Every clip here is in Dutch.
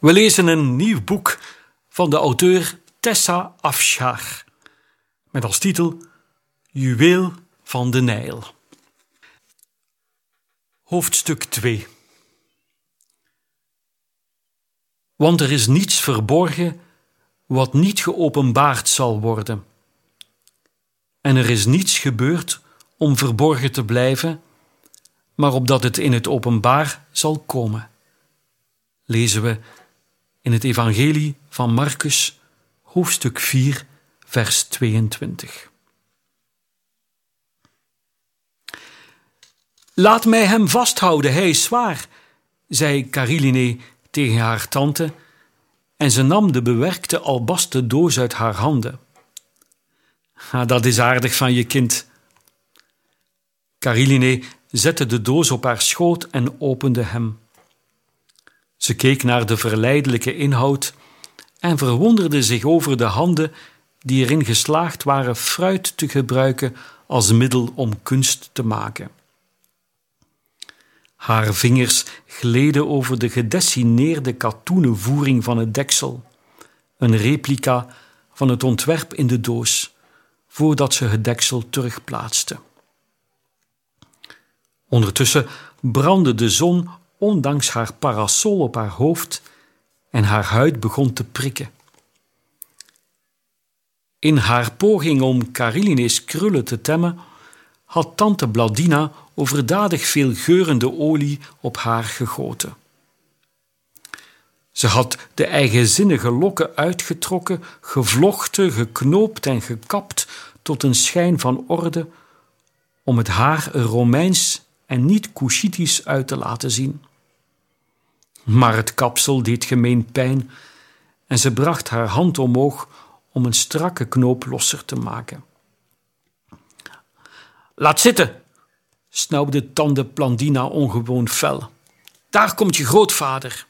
We lezen een nieuw boek van de auteur Tessa Afshar, met als titel Juweel van de Nijl. Hoofdstuk 2. Want er is niets verborgen wat niet geopenbaard zal worden. En er is niets gebeurd om verborgen te blijven, maar opdat het in het openbaar zal komen. Lezen we in het Evangelie van Marcus, hoofdstuk 4, vers 22. Laat mij hem vasthouden, hij is zwaar, zei Cariline tegen haar tante, en ze nam de bewerkte albasten doos uit haar handen. Dat is aardig van je kind. Cariline zette de doos op haar schoot en opende hem. Ze keek naar de verleidelijke inhoud en verwonderde zich over de handen die erin geslaagd waren fruit te gebruiken als middel om kunst te maken. Haar vingers gleden over de gedessineerde katoenen voering van het deksel, een replica van het ontwerp in de doos, voordat ze het deksel terugplaatste. Ondertussen brandde de zon ondanks haar parasol op haar hoofd en haar huid begon te prikken. In haar poging om Cariline's krullen te temmen, had tante Blandina overdadig veel geurende olie op haar gegoten. Ze had de eigenzinnige lokken uitgetrokken, gevlochten, geknoopt en gekapt tot een schijn van orde, om het haar er Romeins en niet Cushitisch uit te laten zien. Maar het kapsel deed gemeen pijn en ze bracht haar hand omhoog om een strakke knoop losser te maken. Laat zitten, snauwde tante Blandina ongewoon fel. Daar komt je grootvader.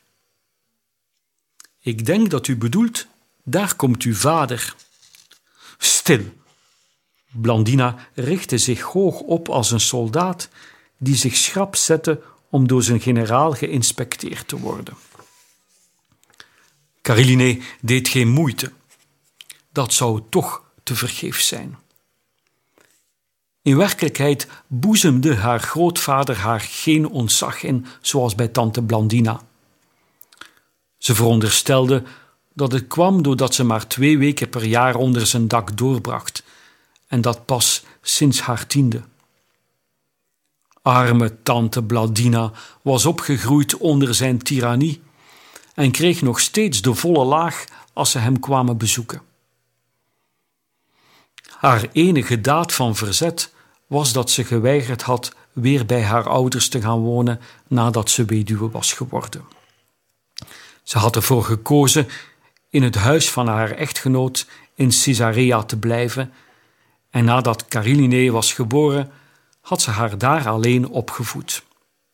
Ik denk dat u bedoelt, daar komt uw vader. Stil. Blandina richtte zich hoog op als een soldaat die zich schrap zette om door zijn generaal geïnspecteerd te worden. Cariline deed geen moeite. Dat zou toch tevergeefs zijn. In werkelijkheid boezemde haar grootvader haar geen ontzag in, zoals bij tante Blandina. Ze veronderstelde dat het kwam doordat ze maar 2 weken per jaar onder zijn dak doorbracht, en dat pas sinds haar 10e. Arme tante Blandina was opgegroeid onder zijn tirannie en kreeg nog steeds de volle laag als ze hem kwamen bezoeken. Haar enige daad van verzet was dat ze geweigerd had weer bij haar ouders te gaan wonen nadat ze weduwe was geworden. Ze had ervoor gekozen in het huis van haar echtgenoot in Caesarea te blijven en nadat Cariline was geboren had ze haar daar alleen opgevoed.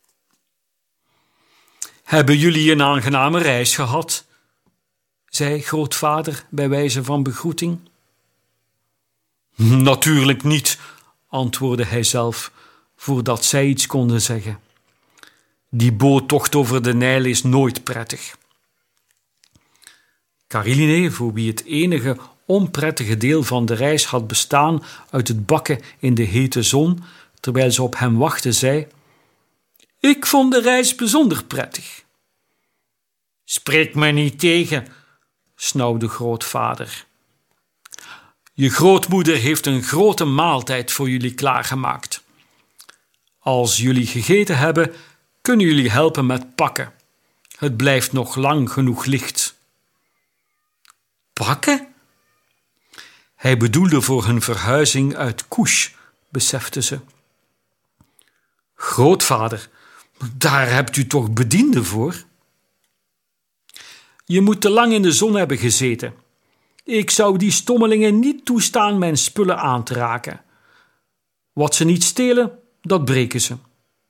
Hebben jullie een aangename reis gehad? Zei grootvader bij wijze van begroeting. Natuurlijk niet, antwoordde hij zelf, voordat zij iets konden zeggen. Die boottocht over de Nijl is nooit prettig. Cariline, voor wie het enige onprettige deel van de reis had bestaan uit het bakken in de hete zon, terwijl ze op hem wachtte, zei: Ik vond de reis bijzonder prettig. Spreek me niet tegen, snauwde grootvader. Je grootmoeder heeft een grote maaltijd voor jullie klaargemaakt. Als jullie gegeten hebben, kunnen jullie helpen met pakken. Het blijft nog lang genoeg licht. Pakken? Hij bedoelde voor hun verhuizing uit Kush, besefte ze. Grootvader, daar hebt u toch bedienden voor? Je moet te lang in de zon hebben gezeten. Ik zou die stommelingen niet toestaan mijn spullen aan te raken. Wat ze niet stelen, dat breken ze.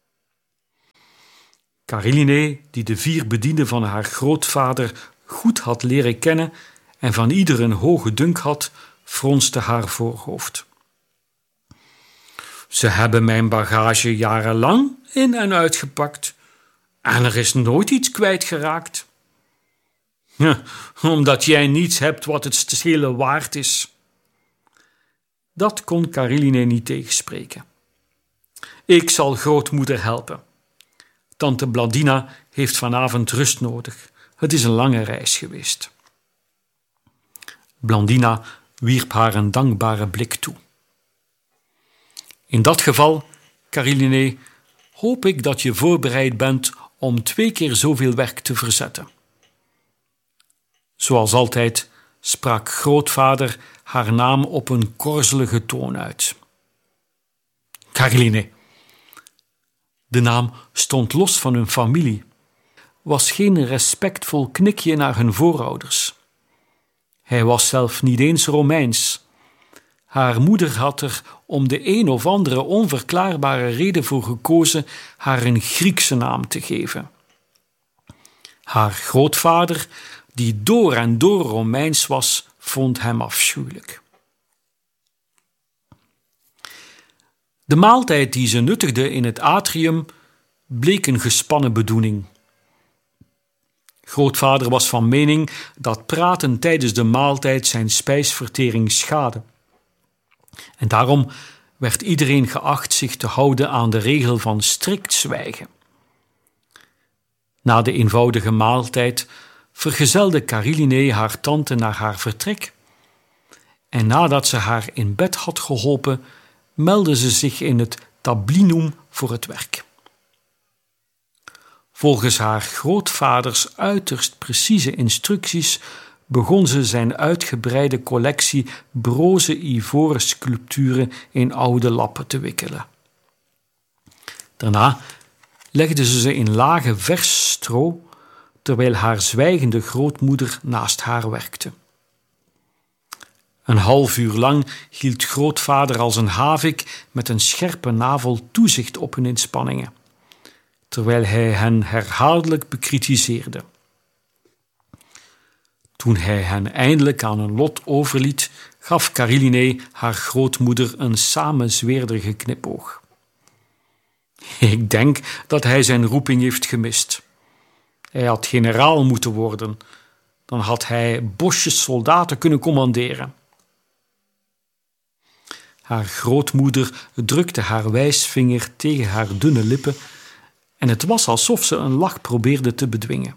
Cariline, die de 4 bedienden van haar grootvader goed had leren kennen en van ieder een hoge dunk had, fronste haar voorhoofd. Ze hebben mijn bagage jarenlang in- en uitgepakt en er is nooit iets kwijtgeraakt. Ja, omdat jij niets hebt wat het stelen waard is. Dat kon Kareline niet tegenspreken. Ik zal grootmoeder helpen. Tante Blandina heeft vanavond rust nodig. Het is een lange reis geweest. Blandina wierp haar een dankbare blik toe. In dat geval, Kareline, hoop ik dat je voorbereid bent om 2 keer zoveel werk te verzetten. Zoals altijd sprak grootvader haar naam op een korzelige toon uit. Kareline. De naam stond los van hun familie, was geen respectvol knikje naar hun voorouders. Hij was zelf niet eens Romeins. Haar moeder had er om de een of andere onverklaarbare reden voor gekozen haar een Griekse naam te geven. Haar grootvader, die door en door Romeins was, vond hem afschuwelijk. De maaltijd die ze nuttigde in het atrium bleek een gespannen bedoeling. Grootvader was van mening dat praten tijdens de maaltijd zijn spijsvertering schadde. En daarom werd iedereen geacht zich te houden aan de regel van strikt zwijgen. Na de eenvoudige maaltijd vergezelde Kareline haar tante naar haar vertrek en nadat ze haar in bed had geholpen, meldde ze zich in het tablinum voor het werk. Volgens haar grootvaders uiterst precieze instructies begon ze zijn uitgebreide collectie broze ivoren sculpturen in oude lappen te wikkelen. Daarna legde ze in lage vers stro, terwijl haar zwijgende grootmoeder naast haar werkte. Een half uur lang hield grootvader als een havik met een scherpe navel toezicht op hun inspanningen, terwijl hij hen herhaaldelijk bekritiseerde. Toen hij hen eindelijk aan hun lot overliet, gaf Kareline haar grootmoeder een samenzweerderige knipoog. Ik denk dat hij zijn roeping heeft gemist. Hij had generaal moeten worden. Dan had hij bosjes soldaten kunnen commanderen. Haar grootmoeder drukte haar wijsvinger tegen haar dunne lippen en het was alsof ze een lach probeerde te bedwingen.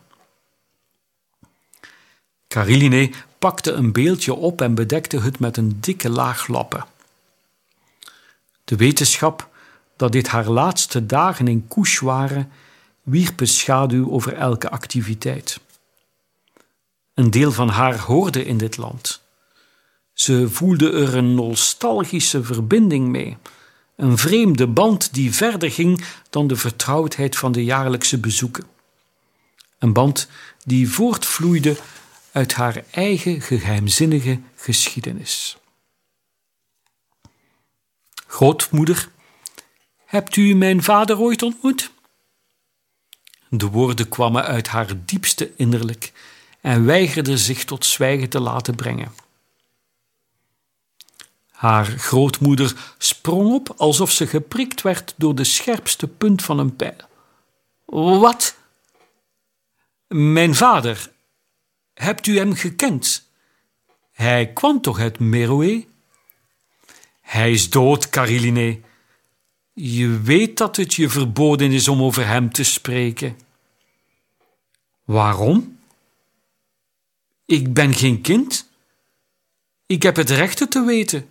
Kareline pakte een beeldje op en bedekte het met een dikke laag lappen. De wetenschap dat dit haar laatste dagen in couche waren, wierp een schaduw over elke activiteit. Een deel van haar hoorde in dit land. Ze voelde er een nostalgische verbinding mee, een vreemde band die verder ging dan de vertrouwdheid van de jaarlijkse bezoeken. Een band die voortvloeide uit haar eigen geheimzinnige geschiedenis. Grootmoeder, hebt u mijn vader ooit ontmoet? De woorden kwamen uit haar diepste innerlijk en weigerden zich tot zwijgen te laten brengen. Haar grootmoeder sprong op alsof ze geprikt werd door de scherpste punt van een pijl. Wat? Mijn vader. Hebt u hem gekend? Hij kwam toch uit Meroë? Hij is dood, Kareline. Je weet dat het je verboden is om over hem te spreken. Waarom? Ik ben geen kind. Ik heb het recht het te weten.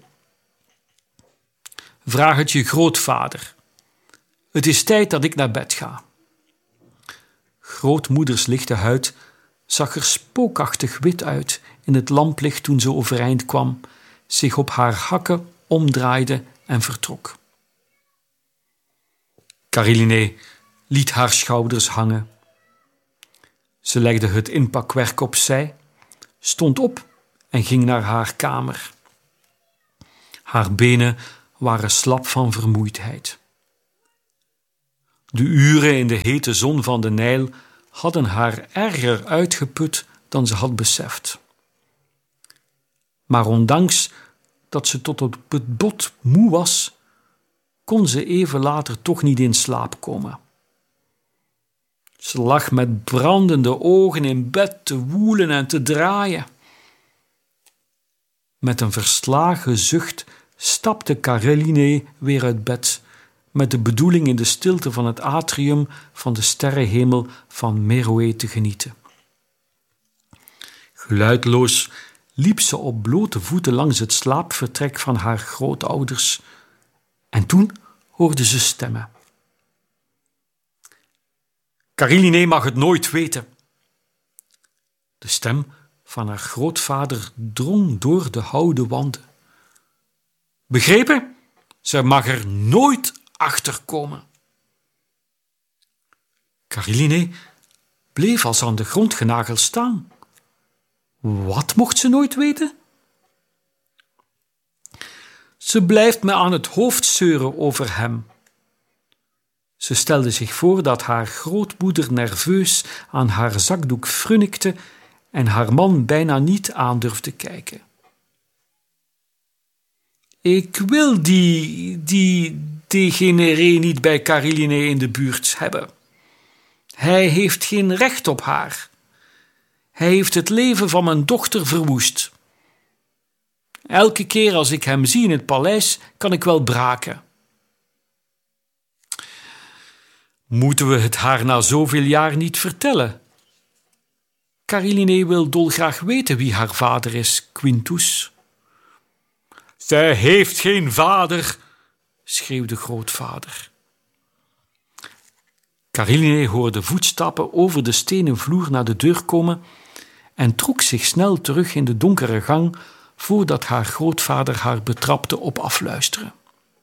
Vraag het je grootvader. Het is tijd dat ik naar bed ga. Grootmoeders lichte huid zag er spookachtig wit uit in het lamplicht toen ze overeind kwam, zich op haar hakken omdraaide en vertrok. Kareline liet haar schouders hangen. Ze legde het inpakwerk opzij, stond op en ging naar haar kamer. Haar benen waren slap van vermoeidheid. De uren in de hete zon van de Nijl hadden haar erger uitgeput dan ze had beseft. Maar ondanks dat ze tot op het bot moe was, kon ze even later toch niet in slaap komen. Ze lag met brandende ogen in bed te woelen en te draaien. Met een verslagen zucht stapte Caroline weer uit bed, met de bedoeling in de stilte van het atrium van de sterrenhemel van Meroë te genieten. Geluidloos liep ze op blote voeten langs het slaapvertrek van haar grootouders en toen hoorde ze stemmen. Caroline mag het nooit weten. De stem van haar grootvader drong door de houten wanden. Begrepen? Ze mag er nooit achter komen. Caroline bleef als aan de grond genageld staan. Wat mocht ze nooit weten? Ze blijft me aan het hoofd zeuren over hem. Ze stelde zich voor dat haar grootmoeder nerveus aan haar zakdoek frunnikte en haar man bijna niet aandurfde kijken. Ik wil die degeneré niet bij Caroline in de buurt hebben. Hij heeft geen recht op haar. Hij heeft het leven van mijn dochter verwoest. Elke keer als ik hem zie in het paleis, kan ik wel braken. Moeten we het haar na zoveel jaar niet vertellen? Caroline wil dolgraag weten wie haar vader is, Quintus. Zij heeft geen vader, schreeuwde grootvader. Caroline hoorde voetstappen over de stenen vloer naar de deur komen en trok zich snel terug in de donkere gang voordat haar grootvader haar betrapte op afluisteren.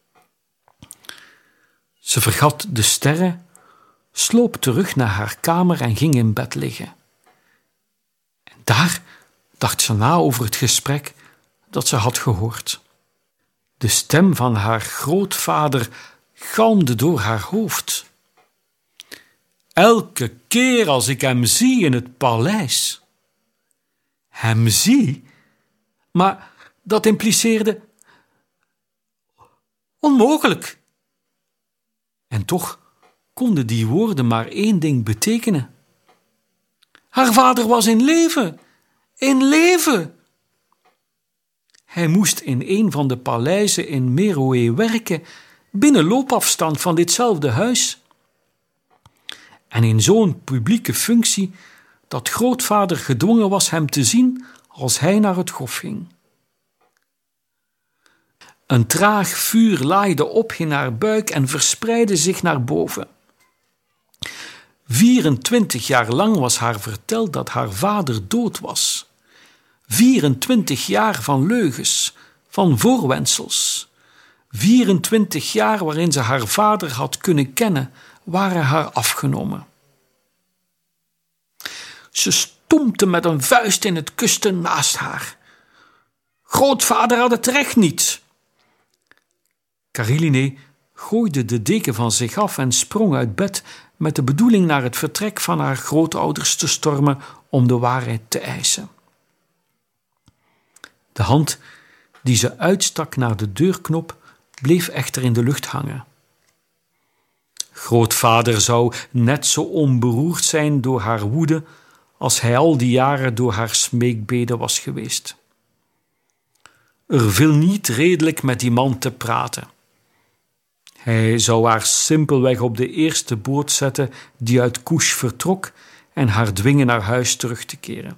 Ze vergat de sterren, sloop terug naar haar kamer en ging in bed liggen. En daar dacht ze na over het gesprek dat ze had gehoord. De stem van haar grootvader galmde door haar hoofd. Elke keer als ik hem zie in het paleis. Hem zie? Maar dat impliceerde onmogelijk. En toch konden die woorden maar één ding betekenen. Haar vader was in leven. In leven! Hij moest in een van de paleizen in Meroë werken, binnen loopafstand van ditzelfde huis. En in zo'n publieke functie dat grootvader gedwongen was hem te zien als hij naar het hof ging. Een traag vuur laaide op in haar buik en verspreidde zich naar boven. 24 jaar lang was haar verteld dat haar vader dood was. 24 jaar van leugens, van voorwendsels. 24 jaar waarin ze haar vader had kunnen kennen, waren haar afgenomen. Ze stompte met een vuist in het kussen naast haar. Grootvader had het recht niet. Caroline gooide de deken van zich af en sprong uit bed met de bedoeling naar het vertrek van haar grootouders te stormen om de waarheid te eisen. De hand die ze uitstak naar de deurknop bleef echter in de lucht hangen. Grootvader zou net zo onberoerd zijn door haar woede als hij al die jaren door haar smeekbeden was geweest. Er viel niet redelijk met die man te praten. Hij zou haar simpelweg op de eerste boot zetten die uit Couche vertrok en haar dwingen naar huis terug te keren.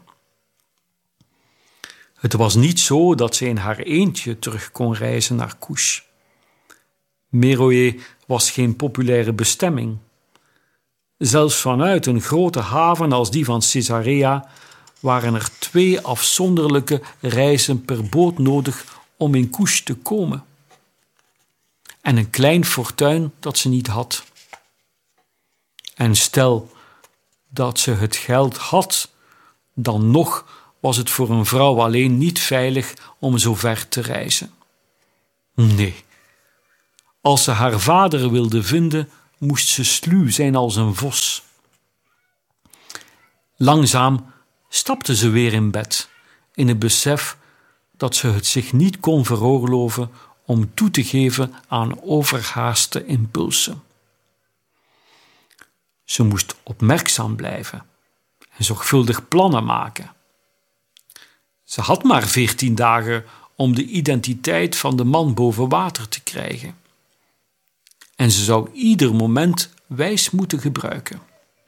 Het was niet zo dat ze in haar eentje terug kon reizen naar Couche. Meroë was geen populaire bestemming. Zelfs vanuit een grote haven als die van Caesarea waren er 2 afzonderlijke reizen per boot nodig om in Couche te komen. En een klein fortuin dat ze niet had. En stel dat ze het geld had, dan nog was het voor een vrouw alleen niet veilig om zo ver te reizen. Nee, als ze haar vader wilde vinden, moest ze sluw zijn als een vos. Langzaam stapte ze weer in bed, in het besef dat ze het zich niet kon veroorloven om toe te geven aan overhaaste impulsen. Ze moest opmerkzaam blijven en zorgvuldig plannen maken. Ze had maar 14 dagen om de identiteit van de man boven water te krijgen. En ze zou ieder moment wijs moeten gebruiken.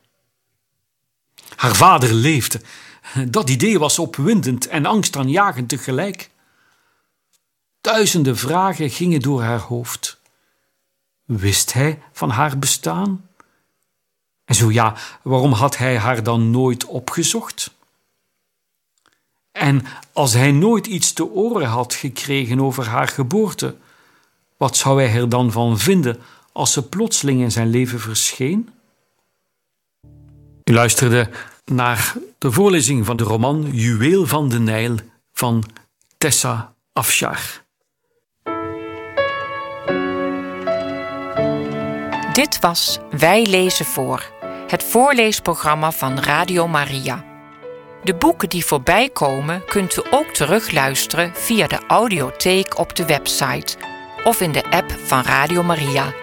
Haar vader leefde. Dat idee was opwindend en angstaanjagend tegelijk. Duizenden vragen gingen door haar hoofd. Wist hij van haar bestaan? En zo ja, waarom had hij haar dan nooit opgezocht? En als hij nooit iets te horen had gekregen over haar geboorte, wat zou hij er dan van vinden als ze plotseling in zijn leven verscheen? U luisterde naar de voorlezing van de roman Juweel van de Nijl van Tessa Afshar. Dit was Wij lezen voor, het voorleesprogramma van Radio Maria. De boeken die voorbij komen kunt u ook terugluisteren via de audiotheek op de website of in de app van Radio Maria.